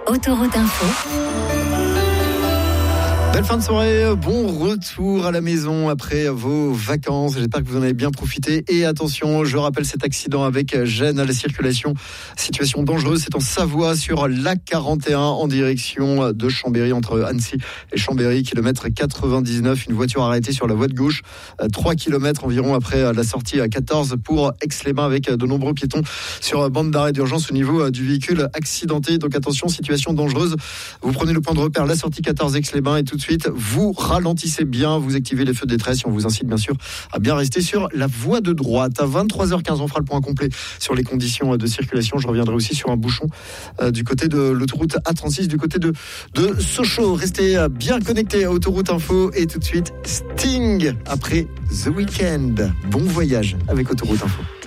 Autoroute Info. Belle fin de soirée, bon retour à la maison après vos vacances. J'espère que vous en avez bien profité. Et attention, je rappelle cet accident avec gêne à la circulation. Situation dangereuse, c'est en Savoie sur l'A41 en direction de Chambéry, entre Annecy et Chambéry, kilomètre 99. Une voiture arrêtée sur la voie de gauche, 3 km environ après la sortie à 14 pour Aix-les-Bains, avec de nombreux piétons sur bande d'arrêt d'urgence au niveau du véhicule accidenté. Donc attention, situation dangereuse. Vous prenez le point de repère, la sortie 14 Aix-les-Bains, et tout de suite vous ralentissez bien, vous activez les feux de détresse et on vous incite bien sûr à bien rester sur la voie de droite. À 23h15, on fera le point complet sur les conditions de circulation. Je reviendrai aussi sur un bouchon du côté de l'autoroute A36, du côté de Sochaux. Restez bien connectés à Autoroute Info, et tout de suite Sting après The Weeknd. Bon voyage avec Autoroute Info.